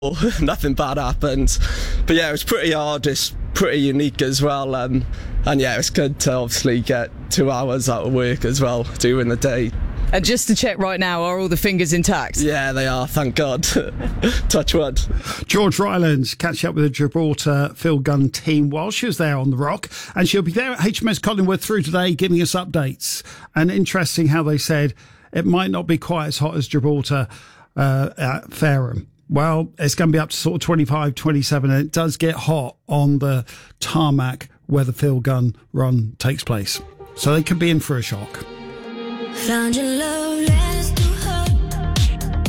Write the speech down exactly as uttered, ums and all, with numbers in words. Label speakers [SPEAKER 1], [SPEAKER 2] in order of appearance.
[SPEAKER 1] nothing bad happened. But yeah, it was pretty hard. It's pretty unique as well. Um, and yeah, it's good to obviously get two hours out of work as well, during the day.
[SPEAKER 2] And just to check right now, are all the fingers intact?
[SPEAKER 1] Yeah, they are, thank God. Touch wood.
[SPEAKER 3] George Rylands catching up with the Gibraltar Phil Gunn team while she was there on the Rock, and she'll be there at H M S Collingwood through today giving us updates. And interesting how they said it might not be quite as hot as Gibraltar uh, at Fareham. Well, it's going to be up to sort of twenty-five, twenty-seven, and it does get hot on the tarmac where the Phil Gunn run takes place. So they could be in for a shock.
[SPEAKER 4] Found your love.